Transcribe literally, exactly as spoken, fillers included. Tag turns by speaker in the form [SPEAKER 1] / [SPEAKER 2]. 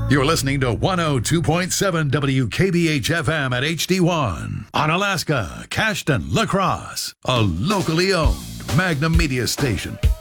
[SPEAKER 1] You're listening to one oh two point seven W K B H F M at H D one. On Alaska, Cashton, La Crosse. A locally owned Magnum Media station.